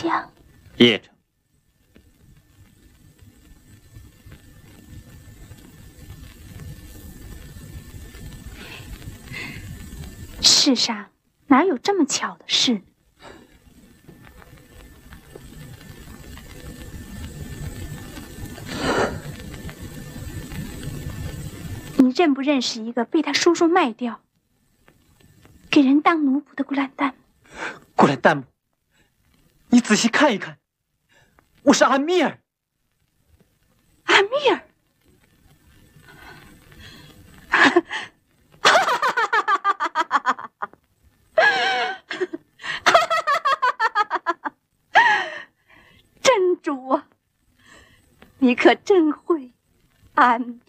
想？ 叶城， 世上哪有这么巧的事？你认不认识一个被他叔叔卖掉，给人当奴仆的古兰丹？ 古兰丹姆，你仔细看一看，我是阿米尔。 阿米尔，真主啊，你可真会安